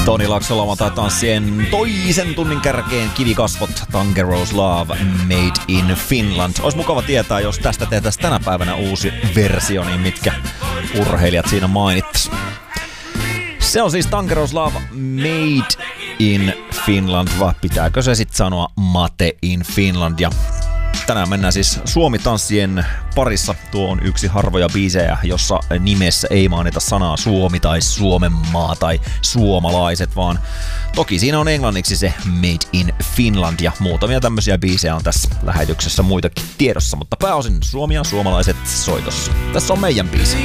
Toni Laakso lauantai-tanssien toisen tunnin kärkeen kivikasvot Tankero's Love Made in Finland. Olisi mukava tietää, jos tästä tehtäisiin tänä päivänä uusi versio, niin mitkä urheilijat siinä mainittais. Se on siis Tankero's Love Made in Finland, vai pitääkö se sitten sanoa Mate in Finland? Ja tänään mennään siis Suomi-tanssien parissa. Tuo on yksi harvoja biisejä, jossa nimessä ei mainita sanaa Suomi tai Suomenmaa tai suomalaiset, vaan toki siinä on englanniksi se Made in Finland ja muutamia tämmöisiä biisejä on tässä lähetyksessä muitakin tiedossa, mutta pääosin Suomi ja suomalaiset soitossa. Tässä on meidän biisi.